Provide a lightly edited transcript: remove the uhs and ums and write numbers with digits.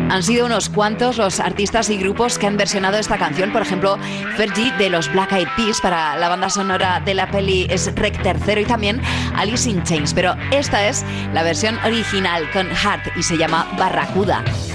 Han sido unos cuantos los artistas y grupos que han versionado esta canción. Por ejemplo, Fergie de los Black Eyed Peas para la banda sonora de la peli es Rec III, y también Alice in Chains. Pero esta es la versión original con Heart y se llama Barracuda.